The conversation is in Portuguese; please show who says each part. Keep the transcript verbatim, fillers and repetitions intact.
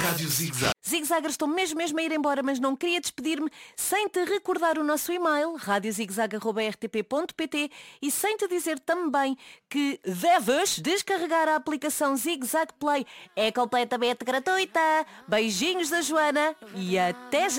Speaker 1: Rádio Zig-Zag.
Speaker 2: Zig-Zag, estou mesmo mesmo a ir embora, mas não queria despedir-me sem te recordar o nosso e-mail, rádio zigzag arroba r t p ponto p t, e sem te dizer também que deves descarregar a aplicação Zig-Zag Play. É completamente gratuita. Beijinhos da Joana e até já.